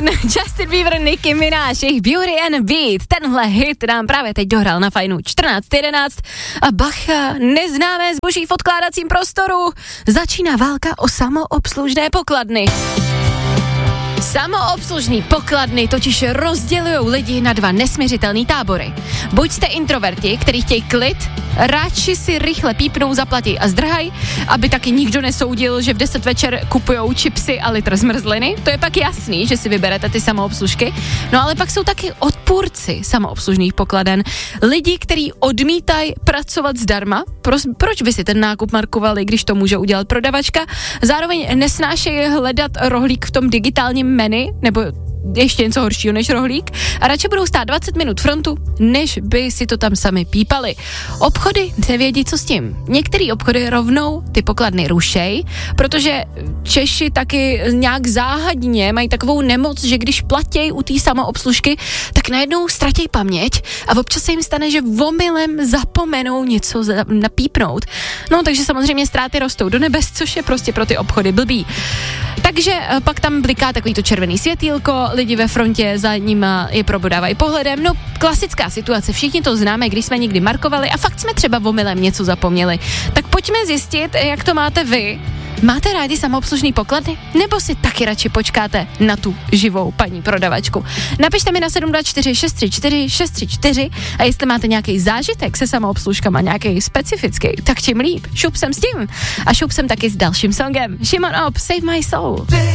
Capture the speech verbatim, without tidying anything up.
Queen, Justin Bieber, Nicki Minaj, jejich Beauty and Beat. Tenhle hit nám právě teď dohrál na Fajnu čtrnáct jedenáct a bacha, neznámé zboží v odkládacím prostoru. Začíná válka o samoobslužné pokladny. Samoobslužný pokladny totiž rozdělujou lidi na dva nesměřitelný tábory. Buď jste introverti, který chtějí klid, radši si rychle pípnou, zaplatí a zdrhaj, aby taky nikdo nesoudil, že v deset večer kupujou chipsy a litr zmrzliny. To je pak jasný, že si vyberete ty samoobslužky. No ale pak jsou taky odpůrci samoobslužných pokladen. Lidi, kteří odmítají pracovat zdarma. Pro, proč by si ten nákup markovali, když to může udělat prodavačka? Zároveň nesnášejí hledat rohlík v tom digitálním menu, nebo ještě něco horšího než rohlík, a radši budou stát dvacet minut frontu, než by si to tam sami pípali. Obchody nevědí, co s tím. Některé obchody rovnou ty pokladny rušej, protože Češi taky nějak záhadně mají takovou nemoc, že když platějí u té samoobslužky, tak najednou ztratějí paměť a občas se jim stane, že omylem zapomenou něco za- napípnout. No, takže samozřejmě ztráty rostou do nebes, což je prostě pro ty obchody blbý. Takže pak tam bliká takový to červený světýlko, lidi ve frontě za nima je probodávají pohledem. No, klasická situace, všichni to známe, když jsme někdy markovali a fakt jsme třeba omylem něco zapomněli. Tak pojďme zjistit, jak to máte vy. Máte rádi samoobslužný pokladny? Nebo si taky radši počkáte na tu živou paní prodavačku? Napište mi na sedm dva čtyři šest tři čtyři šest tři čtyři a jestli máte nějaký zážitek se samoobslužkama, nějaký specifický, tak čím líp. Šup jsem s tím. A šup jsem taky s dalším songem. Šimon Op, Save My Soul.